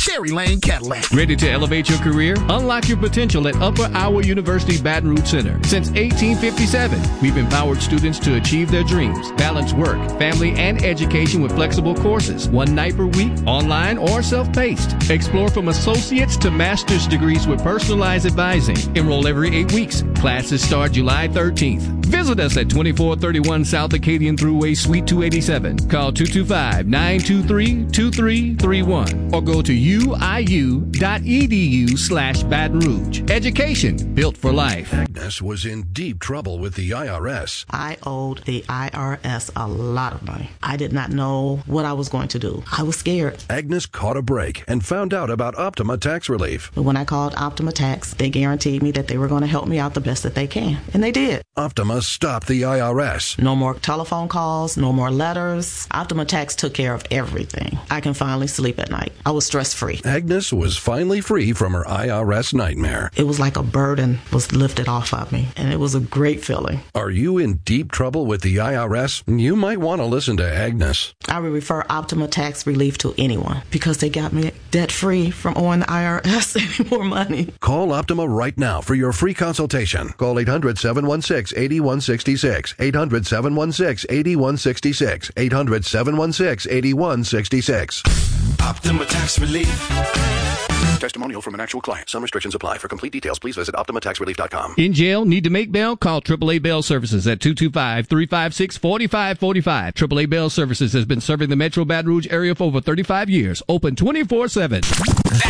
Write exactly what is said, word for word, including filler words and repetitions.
Cherry Lane Cadillac. Ready to elevate your career? Unlock your potential at Upper Iowa University Baton Rouge Center. Since eighteen fifty-seven, we've empowered students to achieve their dreams, balance work, family, and education with flexible courses, one night per week, online or self-paced. Explore from associates to master's degrees with personalized advising. Enroll every eight weeks. Classes start July thirteenth. Visit us at twenty-four thirty-one South Acadian Thruway, Suite two eighty-seven. Call two two five, nine two three, two three three one or go to U I U dot E D U slash Baton Rouge. Education built for life. Agnes was in deep trouble with the I R S. I owed the I R S a lot of money. I did not know what I was going to do. I was scared. Agnes caught a break and found out about Optima Tax Relief. But when I called Optima Tax, they guaranteed me that they were going to help me out the best that they can. And they did. Optima stopped the I R S. No more telephone calls, no more letters. Optima Tax took care of everything. I can finally sleep at night. I was stress-free. Agnes was finally free from her I R S nightmare. It was like a burden was lifted off of me, and it was a great feeling. Are you in deep trouble with the I R S? You might want to listen to Agnes. I would refer Optima Tax Relief to anyone because they got me debt-free from owing the I R S any more money. Call Optima right now for your free consultation. Call eight hundred, seven one six, eight one six six, eight hundred, seven one six, eight one six six, eight hundred, seven one six, eight one six six. Optima Tax Relief. Testimonial from an actual client. Some restrictions apply. For complete details, please visit optima tax relief dot com. In jail? Need to make bail? Call triple A Bail Services at two two five, three five six, four five four five. triple A Bail Services has been serving the Metro Baton Rouge area for over thirty-five years. Open twenty-four seven.